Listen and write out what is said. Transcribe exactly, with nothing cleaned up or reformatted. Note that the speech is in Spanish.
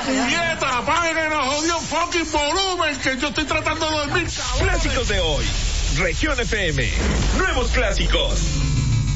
¡Puñeta! ¡Apaguen el jodido fucking volumen! Que yo estoy tratando de dormir, cabrones. Clásicos de hoy. Región F M. Nuevos clásicos.